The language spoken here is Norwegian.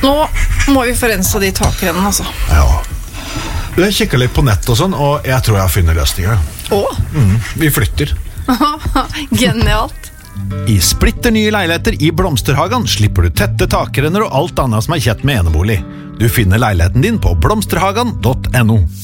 Nå må vi få rensa de takrennene, altså. Ja. Jeg kikker litt på nett og sånn, og jeg tror jeg har funnet løsninger. Vi flytter. Genialt. I splitter nye leiligheter i Blomsterhagen slipper du tette takrenner og alt annet som kjett med enebolig. Du finner leiligheten din på blomsterhagen.no.